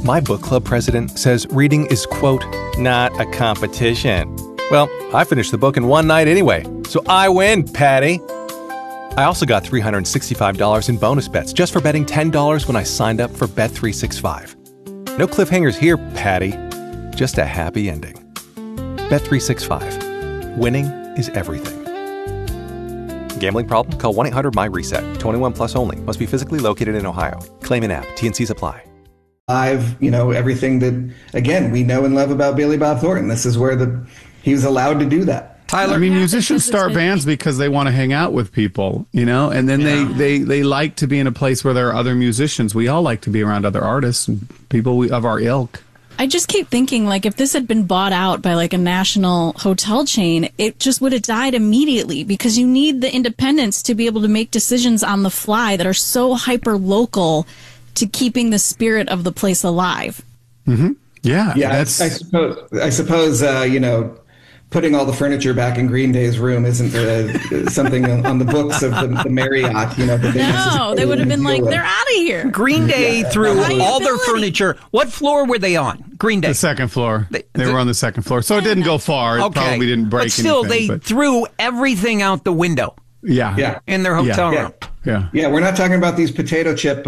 My book club president says reading is, quote, not a competition. Well, I finished the book in one night anyway, so I win, Patty. I also got $365 in bonus bets just for betting $10 when I signed up for Bet365. No cliffhangers here, Patty. Just a happy ending. Bet365. Winning is everything. Gambling problem? Call 1-800-MY-RESET. 21 plus only. Must be physically located in Ohio. Claim in app. T&Cs apply. Everything that, again, we know and love about Billy Bob Thornton. This is where he was allowed to do that. Tyler, I mean, musicians start bands because they want to hang out with people, and then they like to be in a place where there are other musicians. We all like to be around other artists and people of our ilk. I just keep thinking, if this had been bought out by, a national hotel chain, it just would have died immediately because you need the independence to be able to make decisions on the fly that are so hyper-local to keeping the spirit of the place alive. Mm-hmm. Yeah. I suppose putting all the furniture back in Green Day's room isn't something on the books of the Marriott, No, they would have been like, they're out of here. Green Day threw all their furniture. What floor were they on? Green Day. The second floor. They were on the second floor. So it didn't go far. It probably didn't break anything. But still, they threw everything out the window. Yeah. In their hotel room. Yeah, we're not talking about these potato chip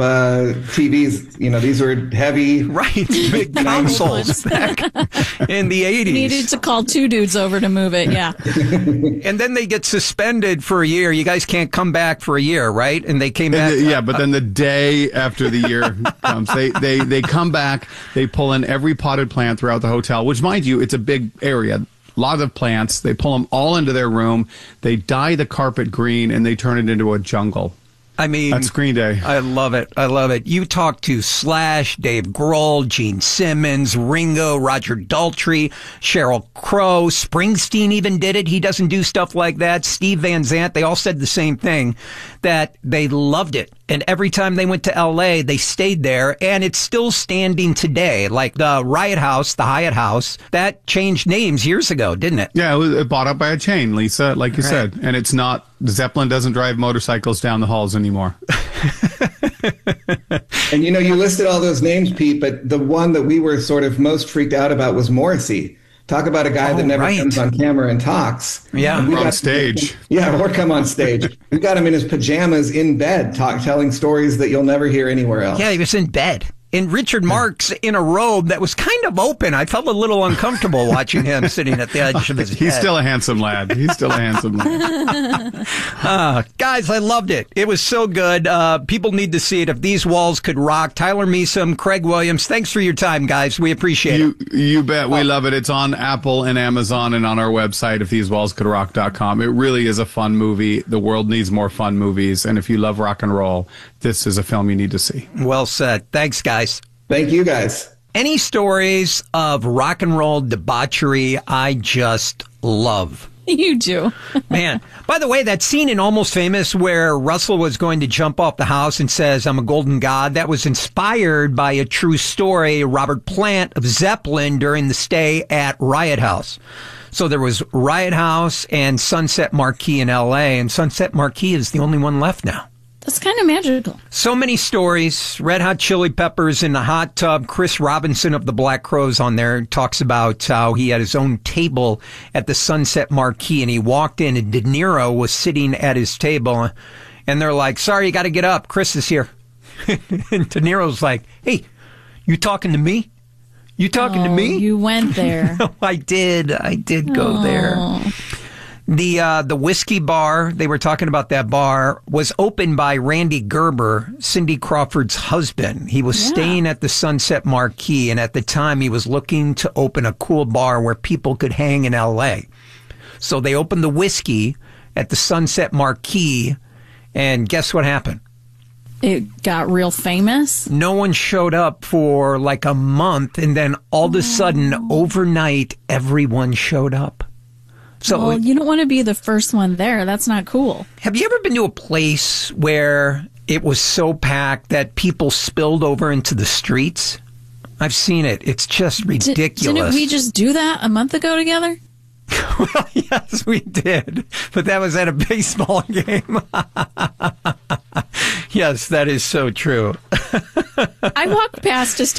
TVs. These were heavy. Right, big consoles back in the 80s. Needed to call two dudes over to move it, yeah. And then they get suspended for a year. You guys can't come back for a year, right? And they came back. But then the day after the year comes, they come back, they pull in every potted plant throughout the hotel, which, mind you, it's a big area. A lot of plants. They pull them all into their room. They dye the carpet green, and they turn it into a jungle. I mean, that's Green Day. I love it. I love it. You talked to Slash, Dave Grohl, Gene Simmons, Ringo, Roger Daltrey, Sheryl Crow, Springsteen even did it. He doesn't do stuff like that. Steve Van Zandt. They all said the same thing, that they loved it. And every time they went to L.A., they stayed there, and it's still standing today. Like the Riot House, the Hyatt House, that changed names years ago, didn't it? Yeah, it was bought up by a chain, Lisa, like you said. And it's not, Zeppelin doesn't drive motorcycles down the halls anymore. And you listed all those names, Pete, but the one that we were sort of most freaked out about was Morrissey. Talk about a guy that never comes on camera and talks. Yeah, on stage. Or come on stage. We got him in his pajamas in bed, telling stories that you'll never hear anywhere else. Yeah, he was in bed. And Richard Marx in a robe that was kind of open. I felt a little uncomfortable watching him sitting at the edge of his He's head. Still a handsome lad. Guys, I loved it. It was so good. People need to see it. If These Walls Could Rock. Tyler Measom, Craig Williams, thanks for your time, guys. We appreciate it. You bet. We love it. It's on Apple and Amazon and on our website, ifthesewallscouldrock.com. It really is a fun movie. The world needs more fun movies. And if you love rock and roll, this is a film you need to see. Well said. Thanks, guys. Thank you, guys. Any stories of rock and roll debauchery I just love. You do. Man. By the way, that scene in Almost Famous where Russell was going to jump off the house and says, I'm a golden god, that was inspired by a true story, Robert Plant of Zeppelin during the stay at Riot House. So there was Riot House and Sunset Marquee in L.A., and Sunset Marquee is the only one left now. That's kind of magical. So many stories. Red Hot Chili Peppers in the hot tub. Chris Robinson of the Black Crowes on there talks about how he had his own table at the Sunset Marquee, and he walked in, and De Niro was sitting at his table, and they're like, sorry, you got to get up. Chris is here. And De Niro's like, hey, you talking to me? You talking to me? You went there. I did go there. The whiskey bar, they were talking about that bar, was opened by Randy Gerber, Cindy Crawford's husband. He was staying at the Sunset Marquee, and at the time he was looking to open a cool bar where people could hang in L.A. So they opened the whiskey at the Sunset Marquee, and guess what happened? It got real famous? No one showed up for like a month, and then all of a sudden, overnight, everyone showed up. So you don't want to be the first one there. That's not cool. Have you ever been to a place where it was so packed that people spilled over into the streets? I've seen it. It's just ridiculous. Didn't we just do that a month ago together? Well, yes, we did. But that was at a baseball game. Yes, that is so true. I walked past a